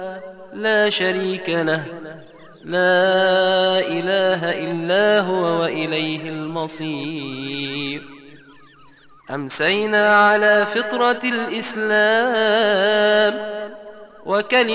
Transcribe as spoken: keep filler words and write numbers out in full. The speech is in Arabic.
لا شريك له، لا إله إلا هو وإليه المصير. أمسينا على فطرة الإسلام وكلمة